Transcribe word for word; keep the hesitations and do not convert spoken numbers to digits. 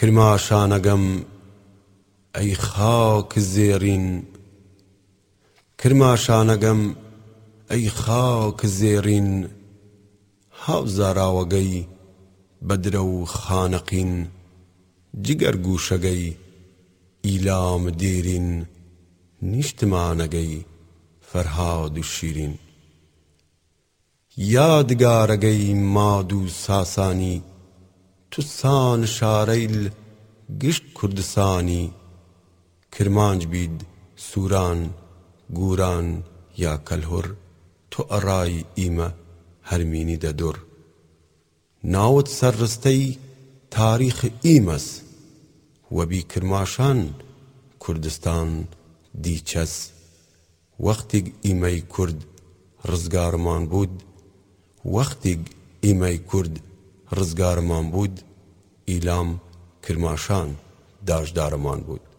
کرماشانەگەم ئەی خاک زێڕین کرماشانەگەم ئەی خاک زێڕین هاوزاراوەگەی بەدرە و خانەقین جگەر گوشەگەی ئیلام دێرین نیشتمانەگەی فەرهاد و شیرین یادگارەگەی ماد و ساسانی توسان شارەیل گشت کوردستانی کرمانج بید سووران گوران یا کەلهوڕ تۆ ئەڕای ئیمە هەرمینی دەدوڕ ناوت سەرڕستەی تاریخ ئیمەس وەبی کرماشان کوردستان دیچەس وەختێک ئیمەی کورد ڕزگارمان بوود وەختێک ئیمەی کورد ڕزگارمان بوود ئیلام کرماشان داژدارمان بوود